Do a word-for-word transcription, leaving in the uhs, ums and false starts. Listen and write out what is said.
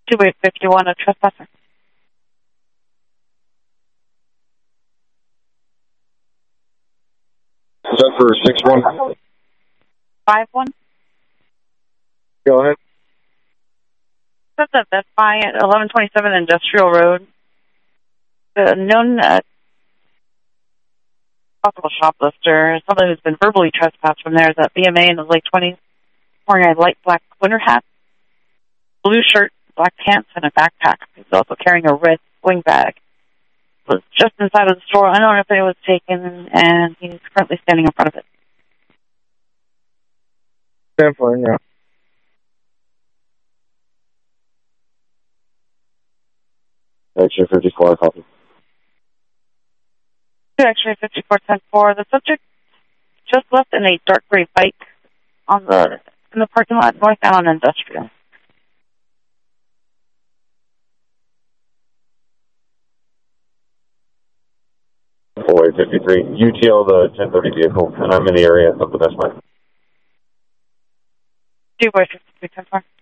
two eight fifty-one, a trespasser. Is that for six one? five one? Go ahead. That's at Best Buy at eleven twenty-seven Industrial Road. The known uh, possible shoplifter, someone who's been verbally trespassed from there, is at B M A in the late twenties, wearing a light black winter hat, blue shirt, black pants, and a backpack. He's also carrying a red sling bag. It was just inside of the store. I don't know if it was taken, and he's currently standing in front of it. Definitely, yeah. Extra fifty-four, copy. Two X-ray fifty-four ten four. The subject just left in a dark gray bike on the in the parking lot northbound on Industrial. four eight fifty-three. U T L the ten thirty vehicle, and I'm in the area of the Best Buy. Two boy fifty-three ten four.